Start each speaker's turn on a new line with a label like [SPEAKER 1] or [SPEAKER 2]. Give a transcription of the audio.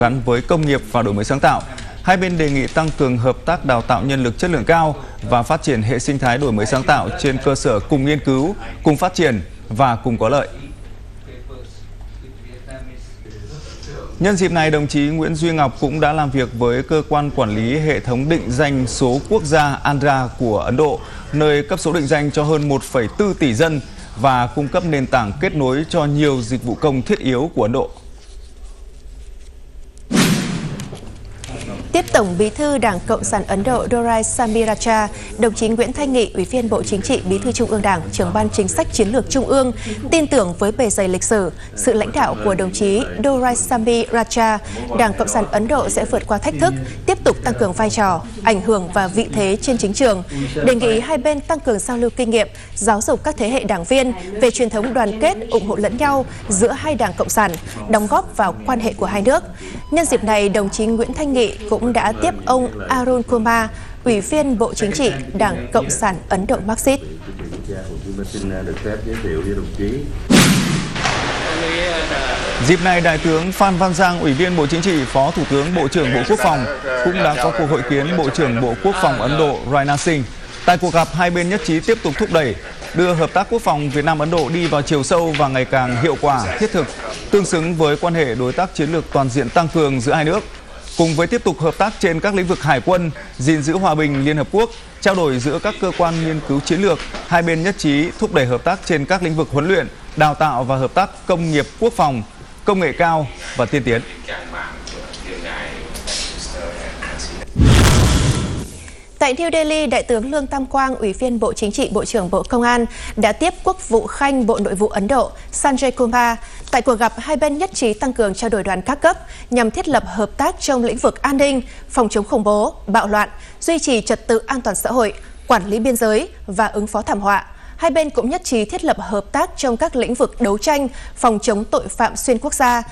[SPEAKER 1] gắn với công nghiệp và đổi mới sáng tạo. Hai bên đề nghị tăng cường hợp tác đào tạo nhân lực chất lượng cao và phát triển hệ sinh thái đổi mới sáng tạo trên cơ sở cùng nghiên cứu, cùng phát triển và cùng có lợi. Nhân dịp này, đồng chí Nguyễn Duy Ngọc cũng đã làm việc với cơ quan quản lý hệ thống định danh số quốc gia Andhra của Ấn Độ, nơi cấp số định danh cho hơn 1,4 tỷ dân và cung cấp nền tảng kết nối cho nhiều dịch vụ công thiết yếu của Ấn Độ.
[SPEAKER 2] Tiếp Tổng Bí thư Đảng Cộng sản Ấn Độ Dorai Samiracha, đồng chí Nguyễn Thanh Nghị, Ủy viên Bộ Chính trị, Bí thư Trung ương Đảng, Trưởng ban Chính sách Chiến lược Trung ương, tin tưởng với bề dày lịch sử, sự lãnh đạo của đồng chí Dorai Samiracha, Đảng Cộng sản Ấn Độ sẽ vượt qua thách thức, tiếp tục tăng cường vai trò, ảnh hưởng và vị thế trên chính trường. Đề nghị hai bên tăng cường giao lưu kinh nghiệm, giáo dục các thế hệ đảng viên về truyền thống đoàn kết, ủng hộ lẫn nhau giữa hai đảng Cộng sản, đóng góp vào quan hệ của hai nước. Nhân dịp này, đồng chí Nguyễn Thanh Nghị cũng đã tiếp ông Arun Kumar, Ủy viên Bộ Chính trị, Đảng Cộng sản Ấn Độ Marxist.
[SPEAKER 1] Dịp này, Đại tướng Phan Văn Giang, Ủy viên Bộ Chính trị, Phó Thủ tướng Bộ trưởng Bộ Quốc phòng cũng đã có cuộc hội kiến Bộ trưởng Bộ Quốc phòng Ấn Độ Rajnath Singh. Tại cuộc gặp, hai bên nhất trí tiếp tục thúc đẩy, đưa hợp tác quốc phòng Việt Nam-Ấn Độ đi vào chiều sâu và ngày càng hiệu quả, thiết thực, tương xứng với quan hệ đối tác chiến lược toàn diện tăng cường giữa hai nước. Cùng với tiếp tục hợp tác trên các lĩnh vực hải quân, gìn giữ hòa bình Liên Hợp Quốc, trao đổi giữa các cơ quan nghiên cứu chiến lược, hai bên nhất trí thúc đẩy hợp tác trên các lĩnh vực huấn luyện, đào tạo và hợp tác công nghiệp quốc phòng, công nghệ cao và tiên tiến.
[SPEAKER 2] Tại New Delhi, Đại tướng Lương Tam Quang, Ủy viên Bộ Chính trị, Bộ trưởng Bộ Công an đã tiếp Quốc vụ Khanh Bộ Nội vụ Ấn Độ Sanjay Kumar. Tại cuộc gặp, hai bên nhất trí tăng cường trao đổi đoàn các cấp nhằm thiết lập hợp tác trong lĩnh vực an ninh, phòng chống khủng bố, bạo loạn, duy trì trật tự an toàn xã hội, quản lý biên giới và ứng phó thảm họa. Hai bên cũng nhất trí thiết lập hợp tác trong các lĩnh vực đấu tranh, phòng chống tội phạm xuyên quốc gia,